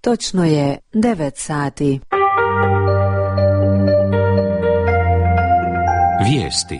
Točno je 9 sati. Vijesti.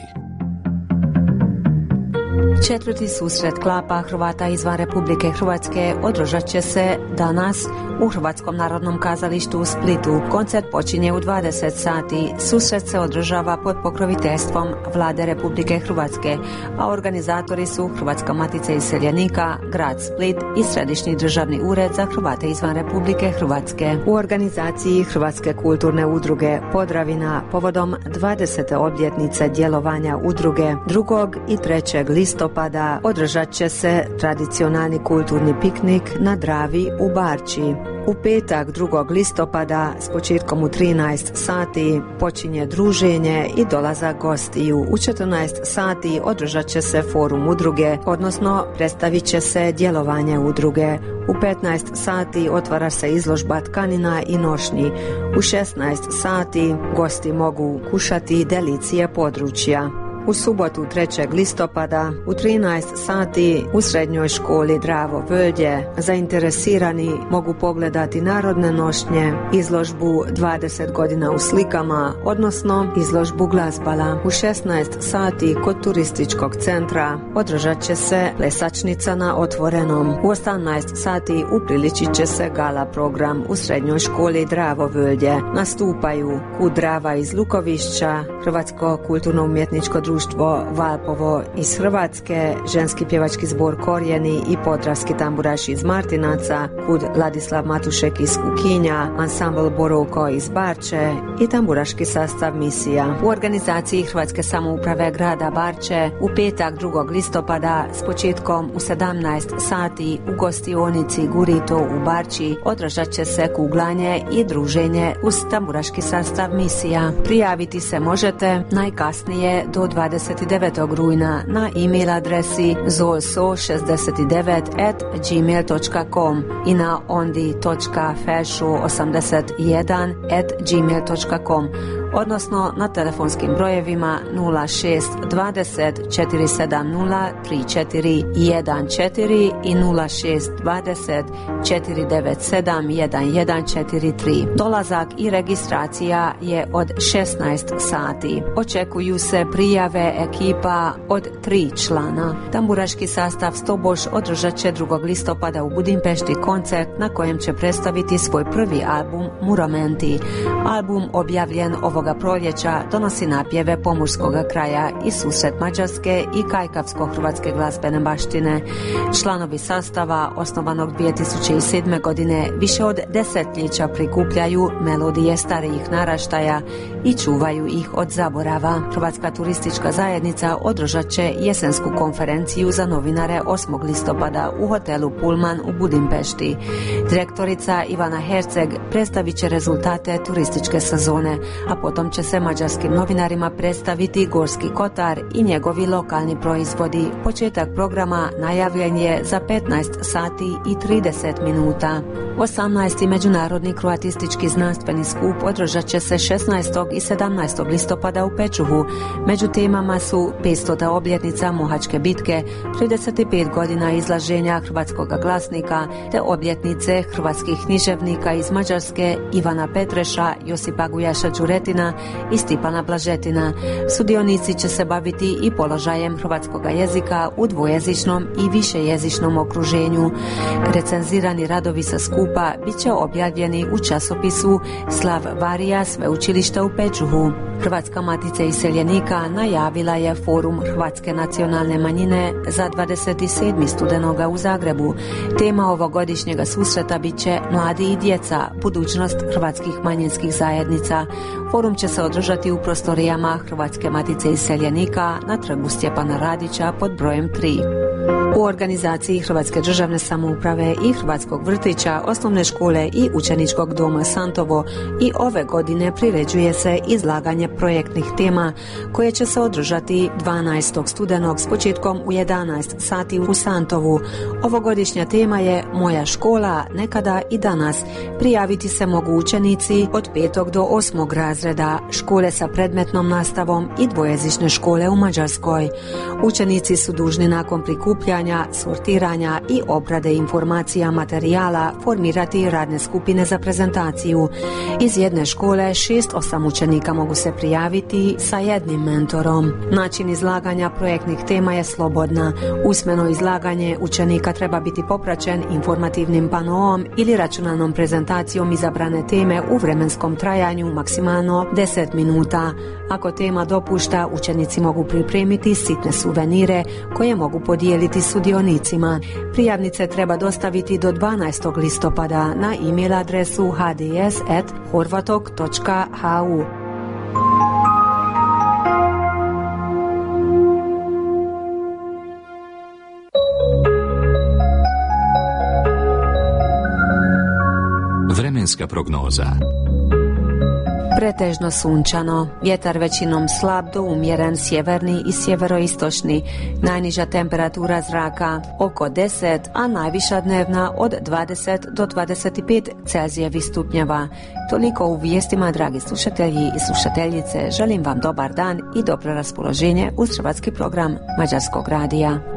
Četvrti susret klapa Hrvata izvan Republike Hrvatske održat će se danas u Hrvatskom narodnom kazalištu u Splitu. Koncert počinje u 20 sati. Susret se održava pod pokroviteljstvom Vlade Republike Hrvatske, a organizatori su Hrvatska matica iseljenika, grad Split i Središnji državni ured za Hrvate izvan Republike Hrvatske. U organizaciji Hrvatske kulturne udruge Podravina povodom 20. obljetnice djelovanja udruge 2. i 3. listopada održat će se tradicionalni kulturni piknik na Dravi u Barči. U petak 2. listopada s početkom u 13 sati počinje druženje i dolazak gostiju. U 14 sati održat će se forum udruge, odnosno predstavit će se djelovanje udruge. U 15 sati otvara se izložba tkanina i nošnji. U 16 sati gosti mogu kušati delicije područja. U subotu 3. listopada u 13 sati u srednjoj školi Dravo Völje zainteresirani mogu pogledati narodne nošnje, izložbu 20 godina u slikama, odnosno izložbu glazbala. U 16 sati kod turističkog centra održat će se plesačnica na otvorenom. U 18 sati upriličit će se gala program u srednjoj školi Dravo Völje. Nastupaju Kud Drava iz Lukovišća, Hrvatsko kulturno-umjetničko društvo Valpovo iz Hrvatske, ženski pjevački zbor Korijeni i podravski tamburaš iz Martinaca, Kud Ladislav Matušek iz Kukinja, ansambl Borovko iz Barče i tamburaški sastav Misija. U organizaciji Hrvatske samouprave grada Barče u petak 2. listopada s početkom u 17 sati u gostionici Gurito u Barči održat će se kuglanje i druženje uz tamburaški sastav Misija. Prijaviti se možete najkasnije do 29. rujna na e-mail adresi zolso69@gmail.com i na ondi.feshu81@gmail.com, odnosno na telefonskim brojevima 06 20 470 3414 i 06 20 497 1143. Dolazak i registracija je od 16 sati. Očekuju se prijave ekipa od 3 člana. Tamburaški sastav Stoboš održat će 2. listopada u Budimpešti koncert na kojem će predstaviti svoj prvi album Muromenti. Album objavljen ovoga proljeća donosi napjeve pomorskoga kraja i susret mađarske i kajkavsko-hrvatske glazbene baštine. Članovi sastava, osnovanog 2007. godine, više od desetljeća prikupljaju melodije starijih naraštaja i čuvaju ih od zaborava. Hrvatska turistička zajednica održat će jesensku konferenciju za novinare 8. listopada u hotelu Pullman u Budimpešti. Direktorica Ivana Herceg predstavit će rezultate turističke sezone, a potom će se mađarskim novinarima predstaviti Gorski kotar i njegovi lokalni proizvodi. Početak programa najavljen je za 15 sati i 30 minuta. 18. međunarodni kroatistički znanstveni skup održat će se 16. i 17. listopada u Pečuhu. Među temama su 500. obljetnica Mohačke bitke, 35 godina izlaženja hrvatskog glasnika te obljetnice hrvatskih književnika iz Mađarske Ivana Petreša, Josipa Gujaša Đuretina i Stipana Blažetina. Sudionici će se baviti i položajem hrvatskog jezika u dvojezičnom i višejezičnom okruženju. Recenzirani radovi sa skupa bit će objavljeni u časopisu Slav Varija sveučilišta u Pečuhu. Hrvatska matica iseljenika najavila je forum Hrvatske nacionalne manjine za 27. studenoga u Zagrebu. Tema ovogodišnjega susreta bit će Mladi i djeca, budućnost hrvatskih manjinskih zajednica. Forum će se održati u prostorijama Hrvatske matice iseljenika na trgu Stjepana Radića pod brojem 3. U organizaciji Hrvatske državne samouprave i Hrvatskog vrtića, osnovne škole i učeničkog doma Santovo i ove godine priređuje se izlaganje projektnih tema koje će se održati 12. studenog s početkom u 11 sati u Santovu. Ovogodišnja tema je Moja škola, nekada i danas. Prijaviti se mogu učenici od 5. do 8. razreda, škole sa predmetnom nastavom i dvojezične škole u Mađarskoj. Učenici su dužni nakon prikupljanja prikupljanja, sortiranja i obrade informacija materijala formirati radne skupine za prezentaciju. Iz jedne škole 6-8 učenika mogu se prijaviti sa jednim mentorom. Način izlaganja projektnih tema je slobodna. Usmeno izlaganje učenika treba biti popraćen informativnim panoom ili računalnom prezentacijom izabrane teme u vremenskom trajanju maksimalno 10 minuta. Ako tema dopušta, učenici mogu pripremiti sitne suvenire koje mogu podijeliti sudionicima. Prijavnice treba dostaviti do 12. listopada na e-mail adresu hds@horvatok.hu. Vremenska prognoza. Pretežno sunčano, vjetar većinom slab do umjeren sjeverni i sjeveroistočni, najniža temperatura zraka oko 10, a najviša dnevna od 20 do 25 Celzijevih stupnjeva. Toliko u vijestima, dragi slušatelji i slušateljice. Želim vam dobar dan i dobro raspoloženje uz hrvatski program Mađarskog radija.